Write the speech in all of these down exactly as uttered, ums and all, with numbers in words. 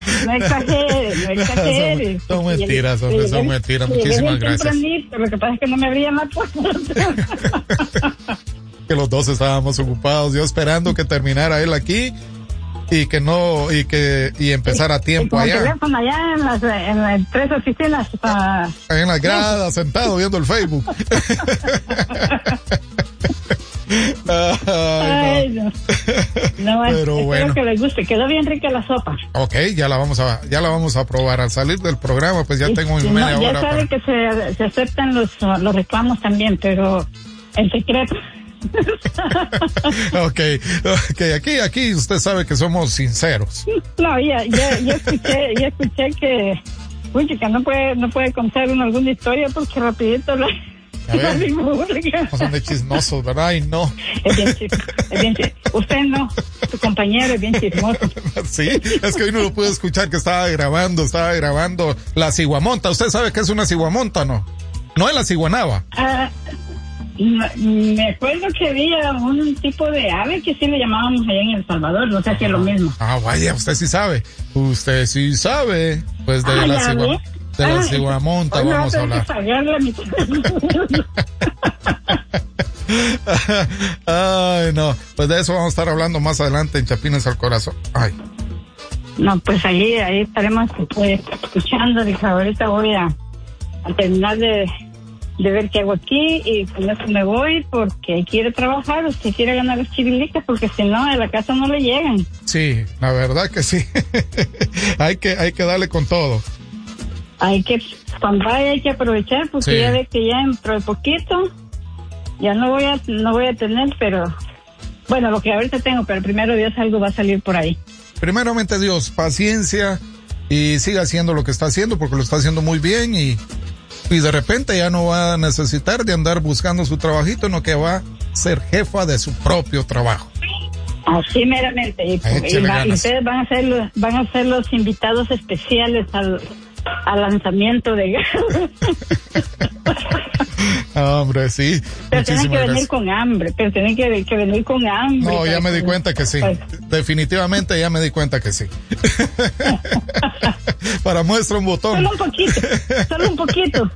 No exageres, no exageres. Son, son mentiras, hombre, son mentiras. Muchísimas gracias. Lo que pasa es que no me abrían la puerta. Que los dos estábamos ocupados, yo esperando que terminara él aquí y que no, y que, y empezar a tiempo y allá. El teléfono allá en las, en las tres oficinas. Para... En las gradas, sentado viendo el Facebook. Ay, Ay, no. no. no Pero espero bueno, que les guste, quedó bien rica la sopa. Ok, ya la vamos a, ya la vamos a probar. Al salir del programa, pues ya y, tengo mi no, media ya hora. Ya sabe para... que se, se aceptan los, los reclamos también, pero en secreto. okay, ok, aquí, aquí usted sabe que somos sinceros. No, ya, ya, ya escuché, ya escuché que, uy, que no puede, no puede contar uno alguna historia porque rapidito la, la divulga. No son de chismosos, ¿verdad? Ay, no. Es bien chismoso, es bien chismoso. Usted no, su compañero es bien chismoso. Sí, es que hoy no lo pude escuchar que estaba grabando, estaba grabando la ciguamonta. ¿Usted sabe qué es una ciguamonta, no? No es la ciguanaba. Ah, No, me acuerdo que había un tipo de ave que sí le llamábamos allá en El Salvador, no sé si es lo mismo. Ah, vaya, usted sí sabe. Usted sí sabe. Pues de ah, la cigua, de la ciguamonta vamos a hablar. Ay, no. Pues de eso vamos a estar hablando más adelante en Chapines al Corazón. Ay. No, pues ahí, ahí estaremos pues, escuchando. Dije, ahorita voy a, a terminar de... de ver qué hago aquí y con eso me voy porque quiere trabajar, usted quiere ganar los chivilitas porque si no a la casa no le llegan. Sí, la verdad que sí. hay que hay que darle con todo. Hay que, cuando vaya hay que aprovechar porque sí. Ya ve que ya dentro de poquito ya no voy a no voy a tener, pero bueno, lo que ahorita tengo, pero primero Dios algo va a salir por ahí. Primeramente Dios, paciencia y siga haciendo lo que está haciendo porque lo está haciendo muy bien y Y de repente ya no va a necesitar de andar buscando su trabajito, no que va a ser jefa de su propio trabajo. Así meramente. Y, y, va, y ustedes van a ser los, van a ser los invitados especiales al, al lanzamiento de Hombre, sí. Pero tienen que venir con hambre, pero tienen que, que venir con hambre. No, ya me di cuenta que sí. Pues, definitivamente ya me di cuenta que sí. Para muestra un botón. Solo un poquito, solo un poquito.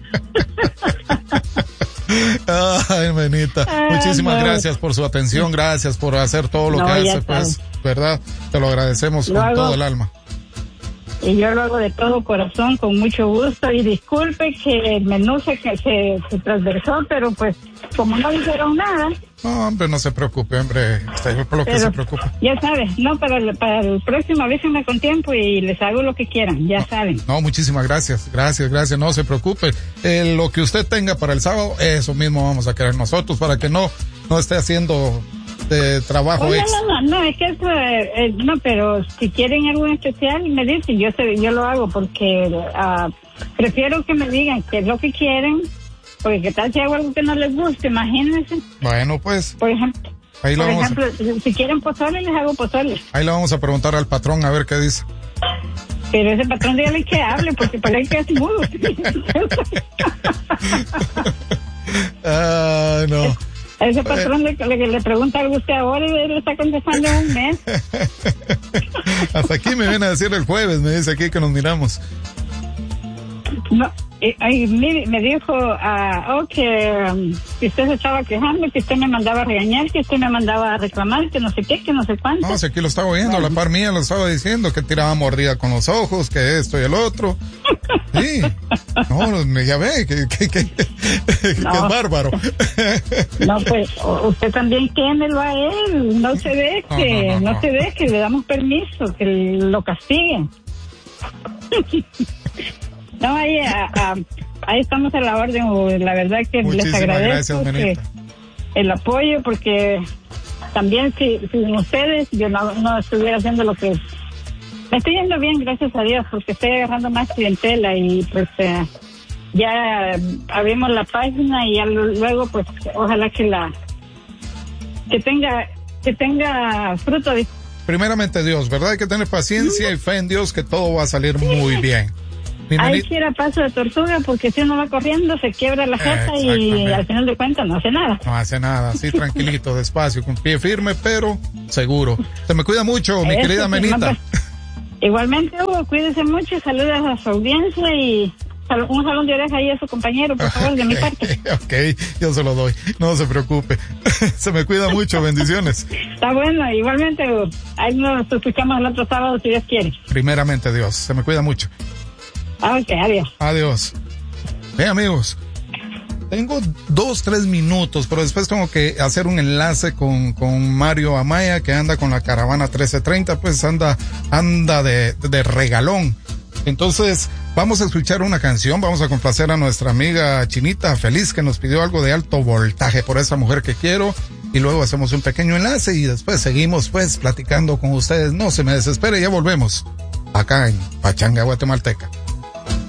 Ay, Benita. Ah, Muchísimas no. gracias por su atención, gracias por hacer todo lo no, que hace, pues, ¿verdad? Te lo agradecemos lo con hago. todo el alma. Y yo lo hago de todo corazón, con mucho gusto, y disculpe que el menú se, se, se transversó, pero pues, como no dijeron nada. No, hombre, no se preocupe, hombre, usted por lo que se preocupa. Ya sabe, no, para el, para el próximo avísenme con tiempo y les hago lo que quieran, ya no, saben. No, muchísimas gracias, gracias, gracias, no se preocupe. Eh, lo que usted tenga para el sábado, eso mismo vamos a querer nosotros, para que no, no esté haciendo de trabajo Oye, extra. No, no, no, es que eso, eh, no, pero si quieren algo especial, me dicen, yo sé, yo lo hago porque uh, prefiero que me digan qué es lo que quieren, porque qué tal si hago algo que no les guste, imagínense. Bueno, pues. Por ejemplo, ahí por vamos ejemplo, a... si quieren pozole, les hago pozole. Ahí le vamos a preguntar al patrón a ver qué dice. Pero ese patrón dígale que hable, porque parece que es mudo. Ah, no. Ese patrón le, le, le pregunta algo a usted ahora y él le está contestando en un mes. Hasta aquí me viene a decir el jueves, me dice aquí que nos miramos. No, eh, ay, me, me dijo uh, oh, que um, si usted se estaba quejando, que usted me mandaba a regañar, que usted me mandaba a reclamar, que no sé qué, que no sé cuánto. No, si aquí lo estaba oyendo, a la par mía lo estaba diciendo, que tiraba mordida con los ojos, que esto y el otro. Sí, no, ya ve, que, que, que, que, no. que es bárbaro. No, pues, usted también quémelo a él, no se deje, no, no, no, no, no se deje, le damos permiso, que lo castiguen. No, ahí, a, a, ahí estamos a la orden, la verdad que Muchísimas les agradezco gracias, que el apoyo, porque también si, sin ustedes yo no, no estuviera haciendo lo que... Me estoy yendo bien, gracias a Dios, porque estoy agarrando más clientela y pues eh, ya abrimos la página y ya luego pues ojalá que la... que tenga, que tenga fruto. De... Primeramente Dios, ¿verdad? Hay que tener paciencia y fe en Dios que todo va a salir muy bien. Hay que ir a paso de tortuga porque si uno va corriendo se quiebra la jeta y al final de cuentas no hace nada. No hace nada, así tranquilito, despacio, con pie firme pero seguro. Se me cuida mucho, mi Eso, querida Menita. No, pues, Igualmente, Hugo, cuídese mucho, saludos a su audiencia y sal- un jalón de oreja ahí a su compañero, por favor, de mi parte. Ok, yo se lo doy, no se preocupe. Se me cuida mucho, bendiciones. Está bueno, igualmente, Hugo. Ahí nos escuchamos el otro sábado, si Dios quiere. Primeramente Dios, se me cuida mucho. Ah, ok, adiós. Adiós. Bien, amigos, tengo dos, tres minutos, pero después tengo que hacer un enlace con, con Mario Amaya, que anda con la caravana trece treinta, pues anda, anda de, de regalón. Entonces, vamos a escuchar una canción, vamos a complacer a nuestra amiga Chinita Feliz, que nos pidió algo de alto voltaje por esa mujer que quiero, y luego hacemos un pequeño enlace y después seguimos pues platicando con ustedes. No se me desespere, ya volvemos acá en Pachanga Guatemalteca.